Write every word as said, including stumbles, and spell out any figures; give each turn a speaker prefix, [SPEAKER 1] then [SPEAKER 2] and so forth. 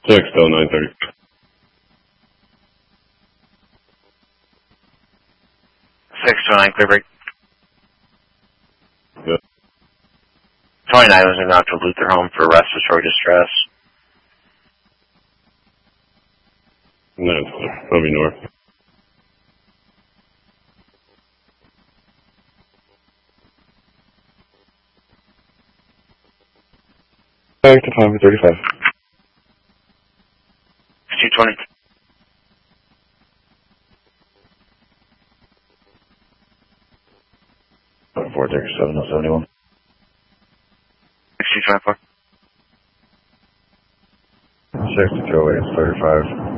[SPEAKER 1] Six till nine thirty.
[SPEAKER 2] Six to nine, clear break.
[SPEAKER 1] Yep.
[SPEAKER 2] Twenty-nine was knocked to Luther home for respiratory distress.
[SPEAKER 1] Nine's clear. I'll be north. Back to five thirty-five.
[SPEAKER 2] two twenty.
[SPEAKER 3] four thirty-seven, oh seventy-one.
[SPEAKER 2] two twenty-four.
[SPEAKER 3] six two oh eight, thirty-five.